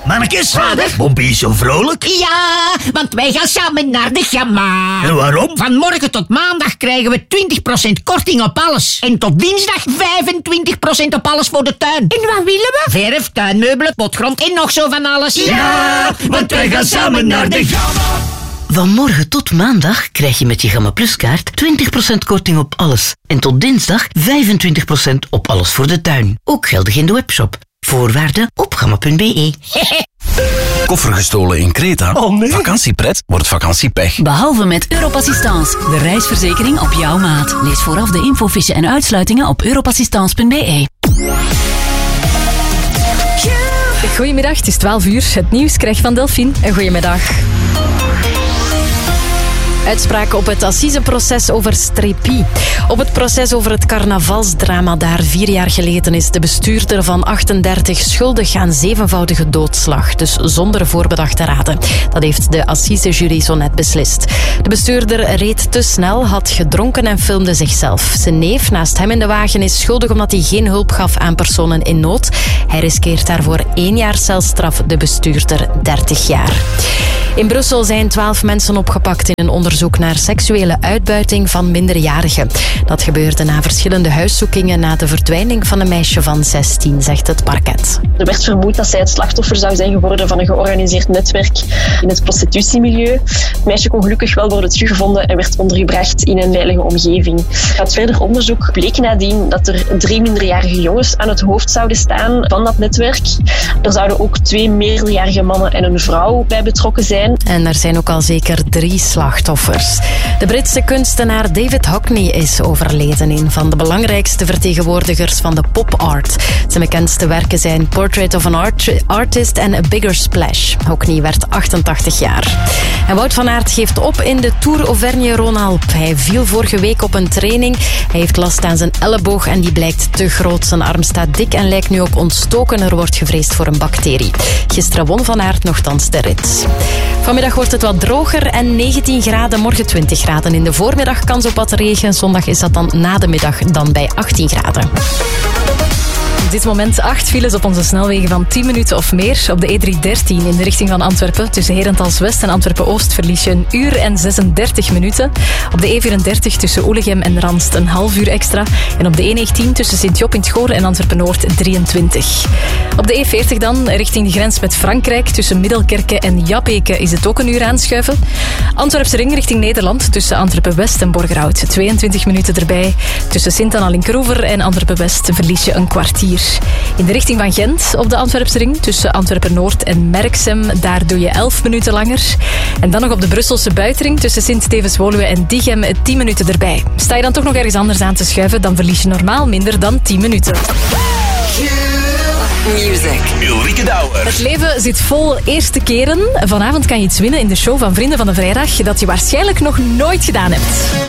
Mannekes, Vader? Pompie is zo vrolijk. Ja, want wij gaan samen naar de Gamma. En waarom? Van morgen tot maandag krijgen we 20% korting op alles. En tot dinsdag 25% op alles voor de tuin. En wat willen we? Verf, tuinmeubelen, potgrond en nog zo van alles. Ja, want wij gaan samen naar de Gamma. Van morgen tot maandag krijg je met je Gamma Plus kaart 20% korting op alles. En tot dinsdag 25% op alles voor de tuin. Ook geldig in de webshop. Voorwaarden op gamma.be. Koffer gestolen in Kreta? Oh nee. Vakantiepret wordt vakantiepech. Behalve met Europassistance, de reisverzekering op jouw maat. Lees vooraf de infofiche en uitsluitingen op europassistance.be. Goedemiddag, het is 12 uur. Het nieuws krijgt van Delphine. Een goedemiddag. Uitspraak op het assiseproces over Streepy. Op het proces over het carnavalsdrama daar 4 jaar geleden is de bestuurder van 38 schuldig aan 7voudige doodslag. Dus zonder voorbedachte raden. Dat heeft de assisejury zo net beslist. De bestuurder reed te snel, had gedronken en filmde zichzelf. Zijn neef naast hem in de wagen is schuldig omdat hij geen hulp gaf aan personen in nood. Hij riskeert daarvoor 1 jaar celstraf, de bestuurder 30 jaar. In Brussel zijn 12 mensen opgepakt in een onderzoek naar seksuele uitbuiting van minderjarigen. Dat gebeurde na verschillende huiszoekingen na de verdwijning van een meisje van 16, zegt het parket. Er werd vermoed dat zij het slachtoffer zou zijn geworden van een georganiseerd netwerk in het prostitutiemilieu. Het meisje kon gelukkig wel worden teruggevonden en werd ondergebracht in een veilige omgeving. Uit verder onderzoek bleek nadien dat er 3 minderjarige jongens aan het hoofd zouden staan van dat netwerk. Er zouden ook 2 meerderjarige mannen en een vrouw bij betrokken zijn. En er zijn ook al zeker 3 slachtoffers. De Britse kunstenaar David Hockney is overleden. Een van de belangrijkste vertegenwoordigers van de pop-art. Zijn bekendste werken zijn Portrait of an Artist en A Bigger Splash. Hockney werd 88 jaar. En Wout van Aert geeft op in de Tour Auvergne-Rhône-Alpes. Hij viel vorige week op een training. Hij heeft last aan zijn elleboog en die blijkt te groot. Zijn arm staat dik en lijkt nu ook ontstoken. Er wordt gevreesd voor een bacterie. Gisteren won Van Aert nogthans de rit. Vanmiddag wordt het wat droger en 19 graden, morgen 20 graden. In de voormiddag kans op wat regen. Zondag is dat dan na de middag dan bij 18 graden. Op dit moment 8 files op onze snelwegen van 10 minuten of meer. Op de E313 in de richting van Antwerpen. Tussen Herentals-West en Antwerpen-Oost verlies je 1 uur en 36 minuten. Op de E34 tussen Oelegem en Ranst een half uur extra. En op de E19 tussen Sint-Job in het Goor en Antwerpen-Noord 23. Op de E40 dan, richting de grens met Frankrijk. Tussen Middelkerke en Jappeke is het ook een uur aanschuiven. Antwerpse ring richting Nederland. Tussen Antwerpen-West en Borgerhout 22 minuten erbij. Tussen Sint-Annalink-Roever en Antwerpen-West verlies je een kwartier. In de richting van Gent op de Antwerpse ring. Tussen Antwerpen-Noord en Merksem. Daar doe je 11 minuten langer. En dan nog op de Brusselse buitenring. Tussen Sint-Stevens-Woluwe en Diegem 10 minuten erbij. Sta je dan toch nog ergens anders aan te schuiven, dan verlies je normaal minder dan 10 minuten. Music. Ulrike Douwer. Het leven zit vol eerste keren. Vanavond kan je iets winnen in de show van Vrienden van de Vrijdag dat je waarschijnlijk nog nooit gedaan hebt.